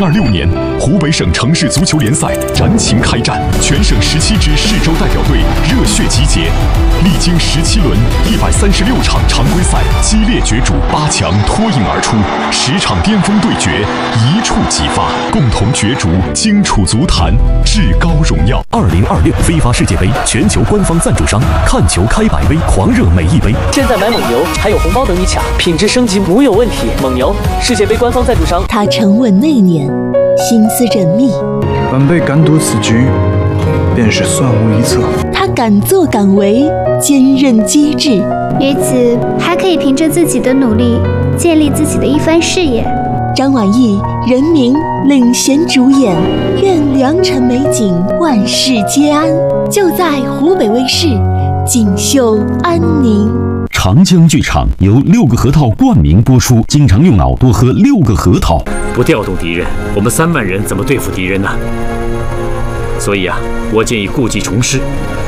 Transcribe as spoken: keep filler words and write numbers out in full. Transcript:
零二六年，湖北省城市足球联赛燃情开战，全省十七支市州代表队热血集结，历经十七轮一百三十六场常规赛激烈角逐，八强脱颖而出，十场巅峰对决一触即发，共同角逐荆楚足坛至高荣耀。 二零二六非法世界杯全球官方赞助商，看球开百威，狂热每一杯。 现在买蒙牛还有红包等你抢，品质升级没有问题。蒙牛，世界杯官方赞助商。 他沉稳内敛，心思缜密， 晚辈敢赌此局，便是算无一策。 他敢作敢为，坚韧机智。 于此还可以凭着自己的努力，建立自己的一番事业。 张晚意、任明领衔主演，愿良辰美景万事皆安，就在湖北卫视锦绣安宁。 长江剧场由六个核桃冠名播出，经常用脑，多喝六个核桃。 不调动敌人，我们三万人怎么对付敌人呢？所以啊，我建议故技重施，